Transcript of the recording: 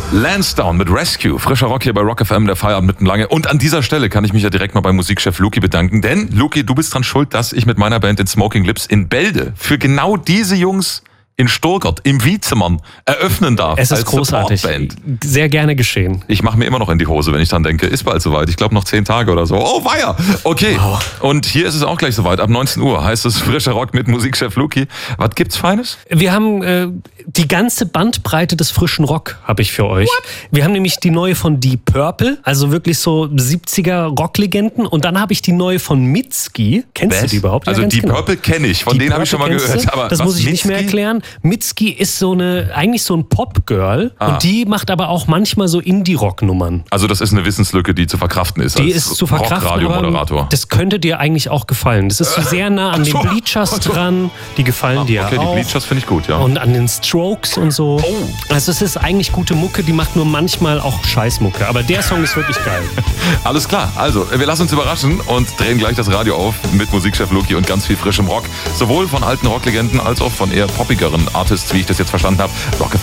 Lansdowne mit Rescue. Frischer Rock hier bei Rock FM, der Feierabend mitten lange. Und an dieser Stelle kann ich mich ja direkt mal beim Musikchef Luki bedanken. Denn, Luki, du bist dran schuld, dass ich mit meiner Band, den Smoking Lips, in Bälde für genau diese Jungs in Stuttgart, im Wiezemann, eröffnen darf. Es ist großartig. Sehr gerne geschehen. Ich mache mir immer noch in die Hose, wenn ich dran denke. Ist bald soweit. Ich glaube noch 10 Tage oder so. Oh, weia! Okay. Wow. Und hier ist es auch gleich soweit. Ab 19 Uhr heißt es Frischer Rock mit Musikchef Luki. Was gibt's Feines? Wir haben die ganze Bandbreite des frischen Rock, habe ich für euch. What? Wir haben nämlich die neue von Deep Purple, also wirklich so 70er Rocklegenden. Und dann habe ich die neue von Mitski. Kennst du die überhaupt? Also Deep Purple kenne ich. Von denen habe ich schon mal gehört. Aber das muss ich nicht mehr erklären. Mitski ist eigentlich so ein Pop-Girl und die macht aber auch manchmal so Indie-Rock-Nummern. Also das ist eine Wissenslücke, die zu verkraften ist. Die ist zu verkraften, Rockradio-Moderator. Das könnte dir eigentlich auch gefallen. Das ist so sehr nah an den Bleachers dran. Die gefallen dir auch. Okay, die Bleachers finde ich gut, ja. Und an den Strokes und so. Oh. Also es ist eigentlich gute Mucke, die macht nur manchmal auch Scheißmucke. Aber der Song ist wirklich geil. Alles klar, also wir lassen uns überraschen und drehen gleich das Radio auf mit Musikchef Luki und ganz viel frischem Rock. Sowohl von alten Rocklegenden als auch von eher poppigeren Artists, wie ich das jetzt verstanden habe. Rock